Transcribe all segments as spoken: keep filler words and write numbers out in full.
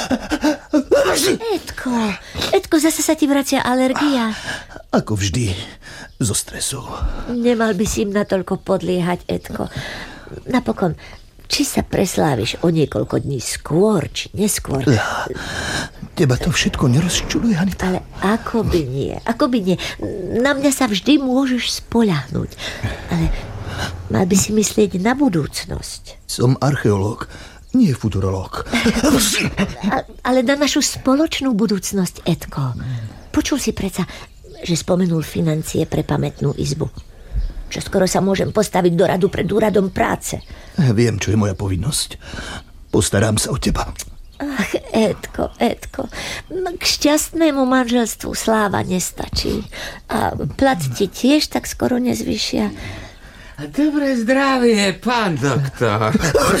Edko, Edko, zase sa ti vracia alergia. Ako vždy, zo stresu. Nemal by si im natoľko podliehať, Edko. Napokon, či sa presláviš o niekoľko dní skôr, či neskôr? Ja, teba to všetko nerozčuluje, Anita? Ale ako by nie, ako by nie. Na mňa sa vždy môžeš spoľahnúť. Ale mal by si myslieť na budúcnosť. Som archeológ, nie futurológ. A, ale na našu spoločnú budúcnosť, Edko. Počul si predsa, že spomenul financie pre pamätnú izbu. Čo skoro sa môžem postaviť do radu pred úradom práce. Viem, čo je moja povinnosť. Postarám sa o teba. Ach, Edko, Edko, k šťastnému manželstvu sláva nestačí. A plat ti tiež tak skoro nezvyšia. Dobré zdravie, pán doktor.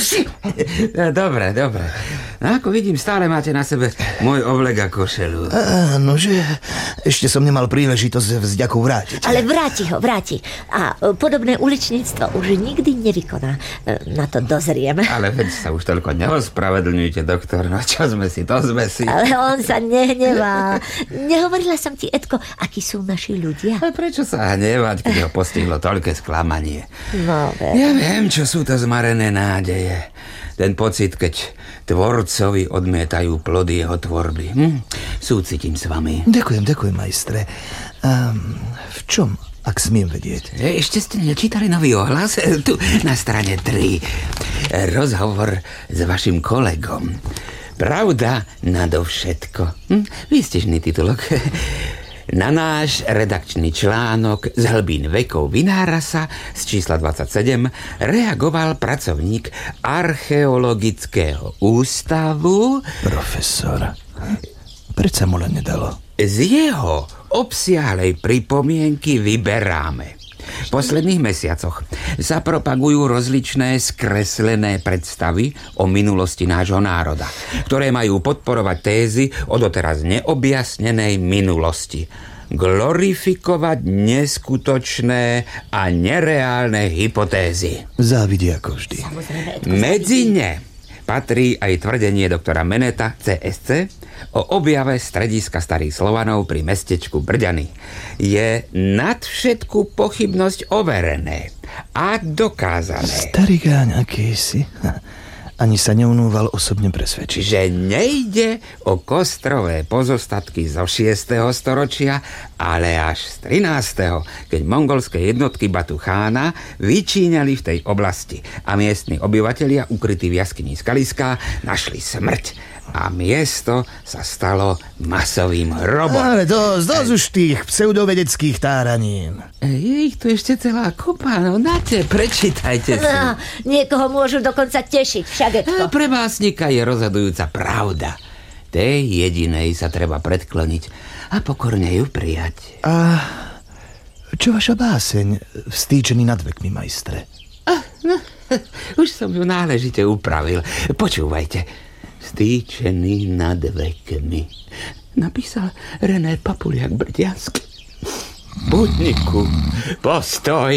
Dobre, dobre. No ako vidím, stále máte na sebe môj oblek a košelu. Áno, že ešte som nemal príležitosť vzďaku vrátiť. Ale vráti ho, vráti. A podobné uličníctvo už nikdy nevykoná. Na to dozriem. Ale veď sa už toľko neospravedlňujte, doktor. No čo sme si, to sme si. Ale on sa nehnevá. Nehovorila som ti, Edko, akí sú naši ľudia. A prečo sa hnevať, keď ho postihlo toľké sklamanie? No, ve. Ja viem, čo sú to zmarené nádeje. Ten pocit, keď tvorcovi odmietajú plody jeho tvorby. Hm? Súcitím s vami. Ďakujem, ďakujem, majstre. A v čom, ak smiem vedieť? Ešte ste nečítali nový ohlas? Tu na strane tri. Rozhovor s vašim kolegom. Pravda nadovšetko. Hm? Výstižný titulok. Na náš redakčný článok z hlbín vekov Vinárasa z čísla dvadsaťsedem reagoval pracovník archeologického ústavu. Profesor, predsa mu len nedalo. Z jeho obsiahlej pripomienky vyberáme. V posledných mesiacoch sa propagujú rozličné skreslené predstavy o minulosti nášho národa, ktoré majú podporovať tézy o doteraz neobjasnenej minulosti. Glorifikovať neskutočné a nereálne hypotézy. Závidí ako vždy. Medzi ne patrí aj tvrdenie doktora Meneta, cé es cé, o objave strediska starých Slovanov pri mestečku Brďany. Je nad všetku pochybnosť overené a dokázané. Starý gáň akýsi. Ani sa neunúval osobne presvedčiť. Že nejde o kostrové pozostatky zo šiesteho storočia, ale až z trinásteho, keď mongolské jednotky Batu chána vyčíňali v tej oblasti a miestni obyvatelia ukrytí v jaskyni Skaliská našli smrť. A miesto sa stalo masovým hrobom. Ale dosť, dosť už tých pseudovedeckých táranín. Je ich tu ešte celá kopa, no nate, prečítajte si. No, niekoho môžu dokonca tešiť, však, Edko. Pre básnika je rozhodujúca pravda. Tej jedinej sa treba predkloniť a pokorne ju prijať. A čo vaša báseň Vstýčený nad vekmi, majstre? Ah, no, už som ju náležite upravil. Počúvajte. Vstýčený nad vekmi. Napísal René Papuliak Brďanský. Putniku, postoj.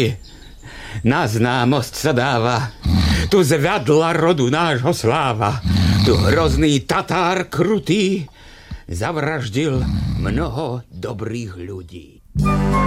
Na známosť sa dáva. Tu zvedla rodu nášho sláva. Tu hrozný Tatár krutý zavraždil mnoho dobrých ľudí.